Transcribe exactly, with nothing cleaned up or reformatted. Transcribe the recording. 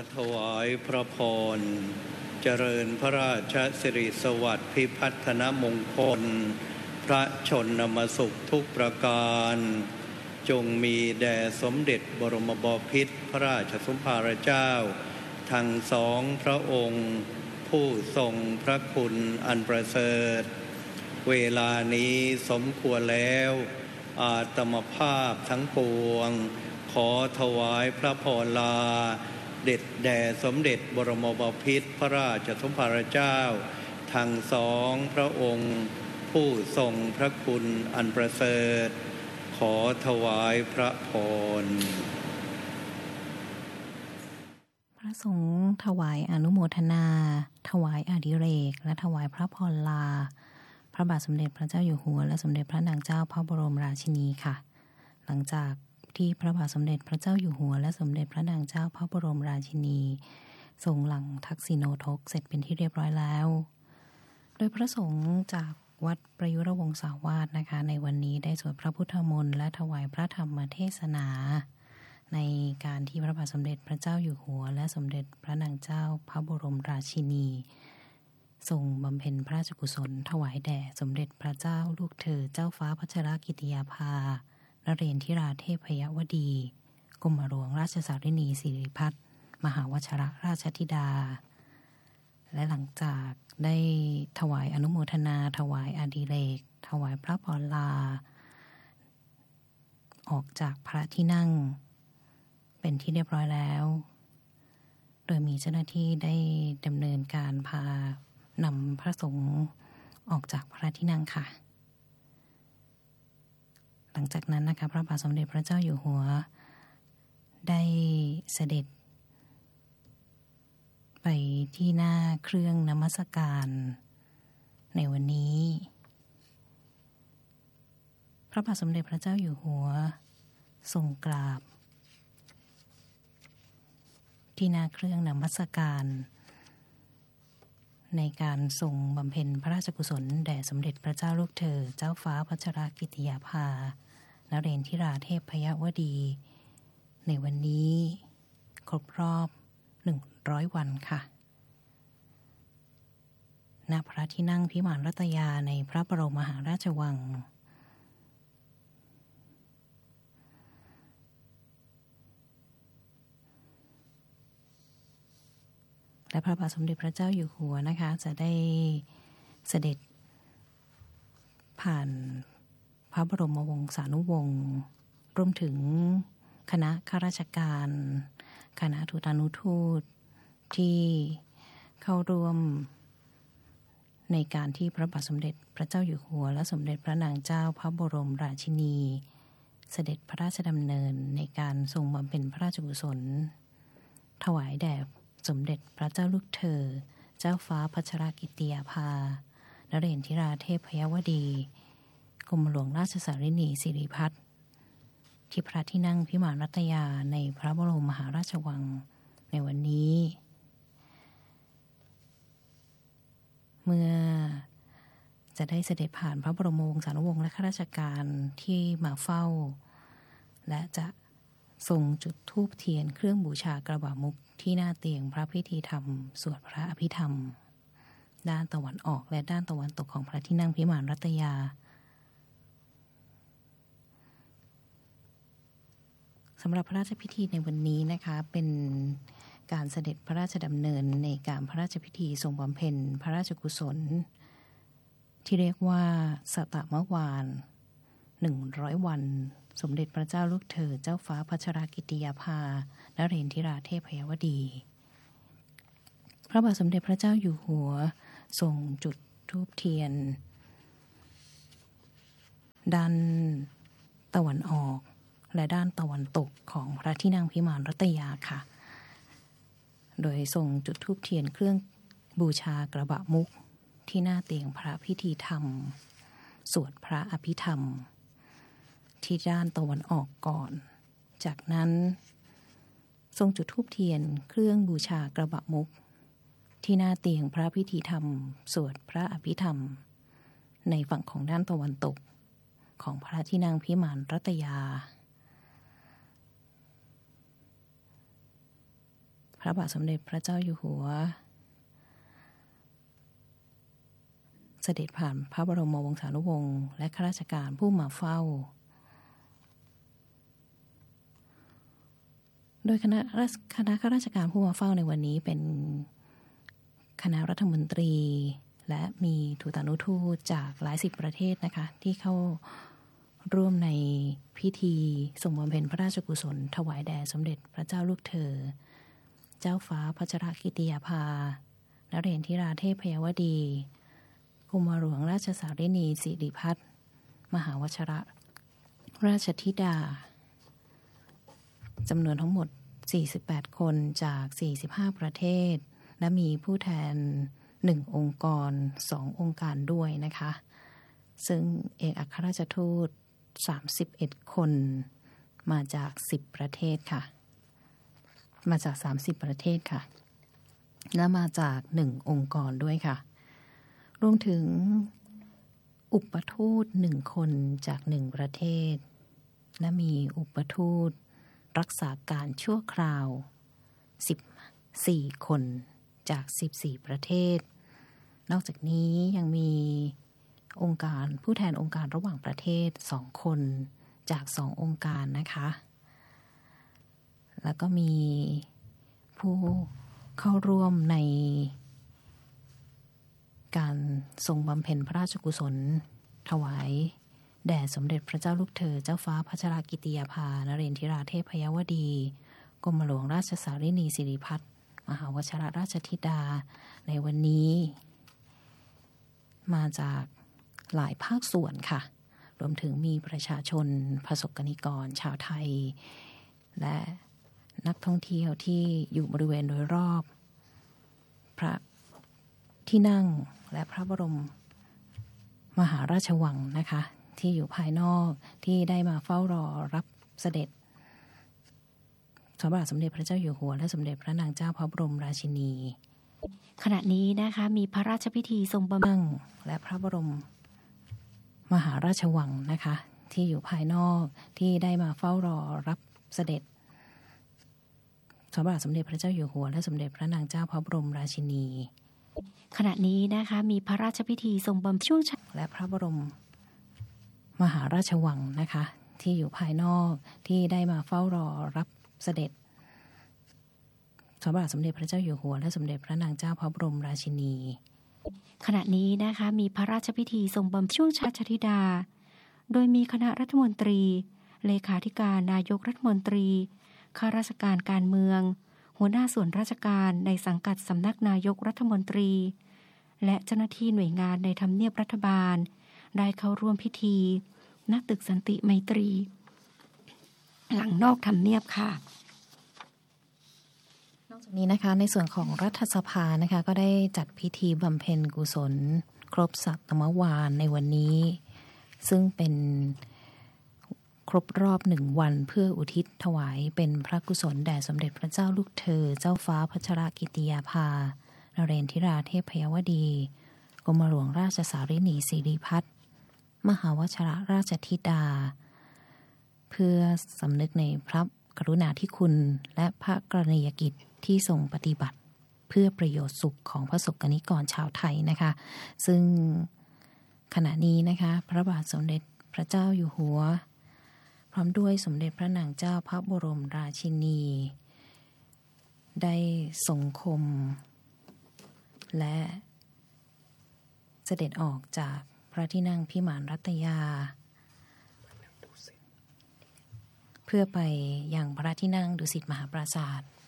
ถวายพระพรเจริญพระราชสิริสวัสดิ์พิพัฒนมงคลพระชนมสุขทุกประการจงมีแด่สมเด็จบรมบพิตรพระราชสมภารเจ้าทั้งสองพระองค์ผู้ทรงพระคุณอันประเสริฐเวลานี้สมควรแล้วอาตมภาพทั้งปวงขอถวายพระพรลาเด็ดแด่สมเด็จบรมบพิตรพระราชสมภารเจ้าทั้งสองพระองค์ผู้ทรงพระคุณอันประเสริฐขอถวายพระพรพระสงฆ์ถวายอนุโมทนาถวายอดิเรกและถวายพระพรลาพระบาทสมเด็จพระเจ้าอยู่หัวและสมเด็จพระนางเจ้าพระบรมราชินีค่ะหลังจากที่พระบาทสมเด็จพระเจ้าอยู่หัวและสมเด็จพระนางเจ้าพระบรมราชินีทรงหลังทักษิโนทกเสร็จเป็นที่เรียบร้อยแล้วโดยพระสงฆ์จากวัดประยุรวงศาวาสนะคะในวันนี้ได้สวดพระพุทธมนต์และถวายพระธรรมเทศนาในการที่พระบาทสมเด็จพระเจ้าอยู่หัวและสมเด็จพระนางเจ้าพระบรมราชินีทรงบำเพ็ญพระราชกุศลถวายแด่สมเด็จพระเจ้าลูกเธอเจ้าฟ้าพัชรกิติยาภานเรศธิราเทพยวดีกรมหลวงราชสารินีสิริพัฒน์มหาวชรราชธิดาและหลังจากได้ถวายอนุโมทนาถวายอดิเรกถวายพระพรลาออกจากพระที่นั่งเป็นที่เรียบร้อยแล้วโดยมีเจ้าหน้าที่ได้ดำเนินการพานำพระสงฆ์ออกจากพระที่นั่งค่ะหลังจากนั้นนะคะพระบาทสมเด็จพระเจ้าอยู่หัวได้เสด็จไปที่หน้าเครื่องนมัสการในวันนี้พระบาทสมเด็จพระเจ้าอยู่หัวทรงกราบที่หน้าเครื่องนมัสการในการทรงบำเพ็ญพระราชกุศลแด่สมเด็จพระเจ้าลูกเธอเจ้าฟ้าพัชรกิติยาภานเรศธิราเทพยวดีในวันนี้ครบรอบหนึ่งร้อยวันค่ะณพระที่นั่งพิมานรัตยาในพระบรมมหาราชวังและพระบาทสมเด็จพระเจ้าอยู่หัวนะคะจะได้เสด็จผ่านพระบรมวงศานุวงศ์รวมถึงคณะข้าราชการคณะทูตานุทูตที่เข้าร่วมในการที่พระบาทสมเด็จพระเจ้าอยู่หัวและสมเด็จพระนางเจ้าพระบรมราชินีเสด็จพระราชดำเนินในการทรงบำเพ็ญพระราชกุศลถวายแด่สมเด็จพระเจ้าลูกเธอเจ้าฟ้าพัชรกิติยาภานเรศธิราเทพยวดีกรมหลวงราชสารินีสิริพัฒน์ที่พระที่นั่งพิมานรัตยาในพระบรมมหาราชวังในวันนี้เมื่อจะได้เสด็จผ่านพระบรมวงศานุวงศ์และข้าราชการที่มาเฝ้าและจะทรงจุดธูปเทียนเครื่องบูชากระบะมุกที่หน้าเตียงพระพิธีธรรมสวดพระอภิธรรมด้านตะวันออกและด้านตะวันตกของพระที่นั่งพิมานรัตยาสำหรับพระราชพิธีในวันนี้นะคะเป็นการเสด็จพระราชดำเนินในการพระราชพิธีทรงบำเพ็ญพระราชกุศลที่เรียกว่าสตมวานหนึ่งร้อยวันสมเด็จพระเจ้าลูกเธอเจ้าฟ้าพัชรกิติยาภานเรศธิราเทพยวดีพระบาทสมเด็จพระเจ้าอยู่หัวทรงจุดธูปเทียนด้านตะวันออกและด้านตะวันตกของพระที่นั่งพิมานรัตยาค่ะโดยทรงจุดธูปเทียนเครื่องบูชากระบะมุกที่หน้าเตียงพระพิธีธรรมสวดพระอภิธรรมที่ด้านตะวันออกก่อนจากนั้นทรงจุดธูปเทียนเครื่องบูชากระบะมุกที่หน้าเตียงพระพิธีธรรมสวดพระอภิธรรมในฝั่งของด้านตะวันตกของพระที่นั่งพิมานรัตยาพพระบาทสมเด็จพระเจ้าอยู่หัวเสด็จผ่านพระบรมวงศานุวงศ์และข้าราชการผู้มาเฝ้าโดยคณะคณะข้าราชการผู้มาเฝ้าในวันนี้เป็นคณะรัฐมนตรีและมีทูตานุทูตจากหลายสิบประเทศนะคะที่เข้าร่วมในพิธีส่งบำเพ็ญพระราชกุศลถวายแด่สมเด็จพระเจ้าลูกเธอเจ้าฟ้าพัชรกิติยาภานเรศธิราเทพพยวดีกุมารหลวงราชสารินีสิริพัฒน์มหาวชรราชธิดาจำนวนทั้งหมดสี่สิบแปดคนจากสี่สิบห้าประเทศและมีผู้แทนหนึ่งองค์กรสององค์การด้วยนะคะซึ่งเอกอัครราชทูตสามสิบเอ็ดคนมาจากสิบประเทศค่ะมาจากสามสิบประเทศค่ะและมาจากหนึ่งองค์กรด้วยค่ะรวมถึงอุปทูตหนึ่งคนจากหนึ่งประเทศและมีอุปทูตรักษาการชั่วคราวสิบสี่คนจากสิบสี่ประเทศนอกจากนี้ยังมีองค์การผู้แทนองค์การระหว่างประเทศสองคนจากสององค์การนะคะแล้วก็มีผู้เข้าร่วมในการทรงบำเพ็ญพระราชกุศลถวายแด่สมเด็จพระเจ้าลูกเธอเจ้าฟ้าพัชรกิติยาภานเรศธิราเทพพยวดีกรมหลวงราชสารินีสิริพัฒน์มหาวชรราชธิดาในวันนี้มาจากหลายภาคส่วนค่ะรวมถึงมีประชาชนประสบกนิกรชาวไทยและนักท่องเที่ยวที่อยู่บริเวณโดยรอบพระที่นั่งและพระบรมมหาราชวังนะคะที่อยู่ภายนอกที่ได้มาเฝ้ารอรับเสด็จพระบาทสมเด็จพระเจ้าอยู่หัวและสมเด็จพระนางเจ้าพระบรมราชินีขณะนี้นะคะมีพระราชพิธีทรงบำเพ็ญและพระบรมมหาราชวังนะคะที่อยู่ภายนอกที่ได้มาเฝ้ารอรับเสด็จพระบาทสมเด็จพระเจ้าอยู่หัวและสมเด็จพระนางเจ้าพระบรมราชินีขณะนี้นะคะมีพระราชพิธีทรงบำเพ็ญช่วงและพระบรมมหาราชวังนะคะที่อยู่ภายนอกที่ได้มาเฝ้ารอรับเสด็จพระบาทสมเด็จพระเจ้าอยู่หัวและสมเด็จพระนางเจ้าพระบรมราชินีขณะนี้นะคะมีพระราชพิธีทรงบำเพ็ญช่วงราชธิดาโดยมีคณะรัฐมนตรีเลขาธิการนายกรัฐมนตรีข้าราชการการเมืองหัวหน้าส่วนราชการในสังกัดสำนักนายกรัฐมนตรีและเจ้าหน้าที่หน่วยงานในทำเนียบรัฐบาลได้เข้าร่วมพิธีณตึกสันติไมตรีหลังนอกทำเนียบค่ะนอกจากนี้นะคะในส่วนของรัฐสภานะคะก็ได้จัดพิธีบำเพ็ญกุศลครบสัตมวาลในวันนี้ซึ่งเป็นครบรอบหนึ่งวันเพื่ออุทิศถวายเป็นพระกุศลแด่สมเด็จพระเจ้าลูกเธอเจ้าฟ้าพัชรกิติยาภานเรศธิราเทพพยวดีกรมหลวงราชสารินีสิริพัฒน์มหาวชรราชธิดาเพื่อสำนึกในพระกรุณาธิคุณและพระกรณียกิจที่ทรงปฏิบัติเพื่อประโยชน์สุขของพระสงฆ์นิกรชาวไทยนะคะซึ่งขณะนี้นะคะพระบาทสมเด็จพระเจ้าอยู่หัวพร้อมด้วยสมเด็จพระนางเจ้าพระบรมราชินีได้ทรงคมและเสด็จออกจากพระที่นั่งพิมานรัตยาเพื่อไปยังพระที่นั่งดุสิตมหาปราสาท